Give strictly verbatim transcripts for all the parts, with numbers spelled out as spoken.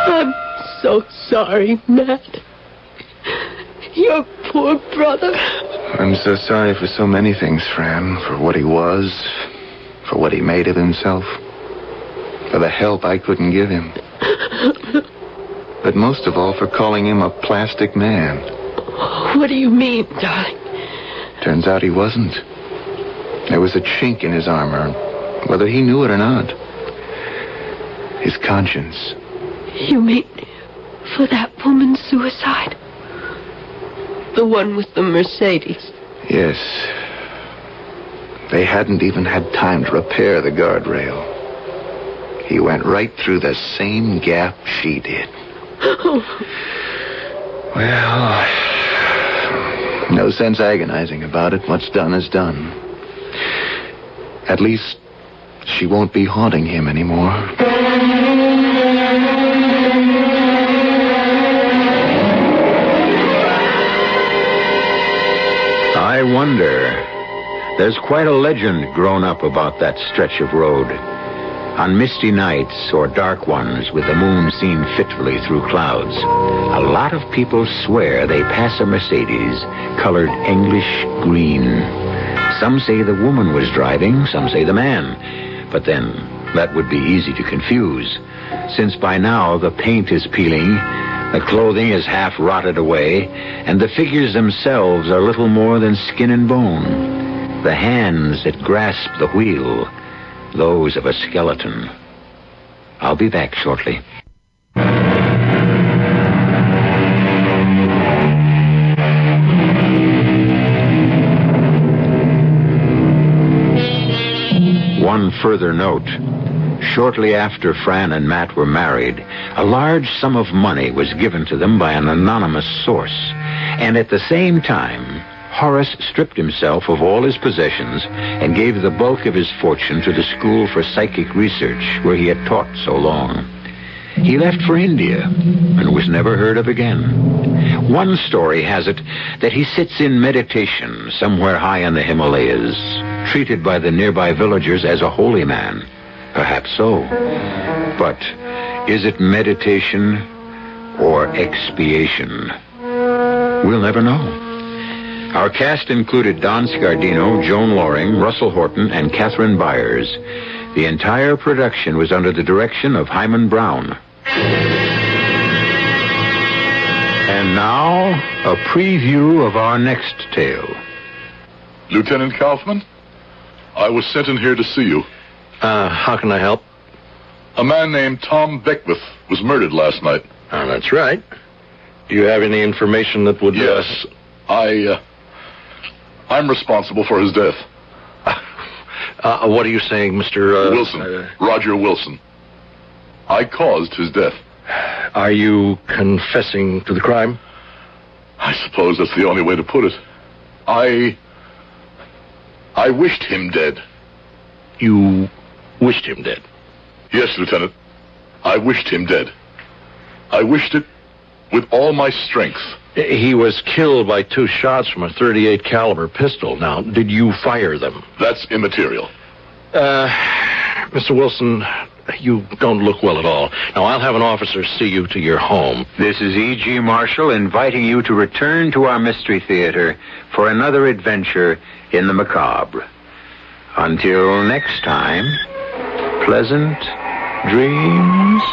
I'm so sorry, Matt. Your poor brother. I'm so sorry for so many things, Fran. For what he was, for what he made of himself, for the help I couldn't give him. But most of all, for calling him a plastic man. What do you mean, darling? Turns out he wasn't. There was a chink in his armor, whether he knew it or not. His conscience. You mean for that woman's suicide? The one with the Mercedes? Yes. They hadn't even had time to repair the guardrail. He went right through the same gap she did. Oh. Well, no sense agonizing about it. What's done is done. At least she won't be haunting him anymore. I wonder. There's quite a legend grown up about that stretch of road. On misty nights or dark ones with the moon seen fitfully through clouds, a lot of people swear they pass a Mercedes colored English green. Some say the woman was driving, some say the man. But then, that would be easy to confuse, since by now the paint is peeling, the clothing is half rotted away, and the figures themselves are little more than skin and bone. The hands that grasp the wheel, those of a skeleton. I'll be back shortly. One further note. Shortly after Fran and Matt were married, a large sum of money was given to them by an anonymous source. And at the same time, Horace stripped himself of all his possessions and gave the bulk of his fortune to the School for Psychic Research, where he had taught so long. He left for India and was never heard of again. One story has it that he sits in meditation somewhere high in the Himalayas, treated by the nearby villagers as a holy man. Perhaps so. But is it meditation or expiation? We'll never know. Our cast included Don Scardino, Joan Loring, Russell Horton, and Catherine Byers. The entire production was under the direction of Hyman Brown. And now, a preview of our next tale. Lieutenant Kaufman, I was sent in here to see you. Uh, how can I help? A man named Tom Beckwith was murdered last night. Oh, that's right. Do you have any information that would... Yes, uh... I, uh... I'm responsible for his death. Uh, uh, what are you saying, Mister Uh, Wilson. Uh, Roger Wilson. I caused his death. Are you confessing to the crime? I suppose that's the only way to put it. I... I wished him dead. You wished him dead? Yes, Lieutenant. I wished him dead. I wished it with all my strength. He was killed by two shots from a thirty-eight caliber pistol. Now, did you fire them? That's immaterial. Uh, Mister Wilson, you don't look well at all. Now, I'll have an officer see you to your home. This is E G. Marshall inviting you to return to our Mystery Theater for another adventure in the macabre. Until next time, pleasant dreams.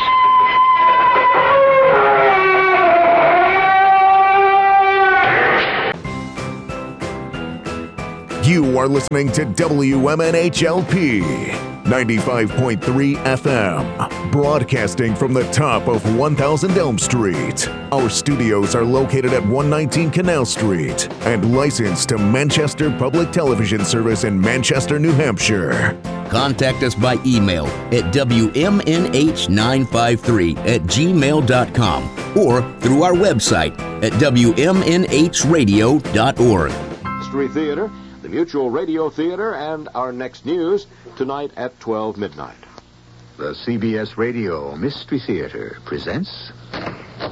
You are listening to W M N H L P ninety-five point three F M, broadcasting from the top of one thousand Elm Street. Our studios are located at one nineteen Canal Street and licensed to Manchester Public Television Service in Manchester, New Hampshire. Contact us by email at W M N H nine five three at gmail dot com or through our website at W M N H radio dot org. Mystery Theater, the Mutual Radio Theater, and our next news tonight at twelve midnight. The C B S Radio Mystery Theater presents...